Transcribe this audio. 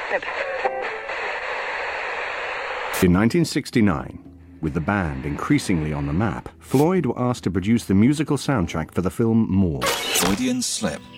Slip. In 1969, with the band increasingly on the map, Floyd were asked to produce the musical soundtrack for the film More. Freudian slip.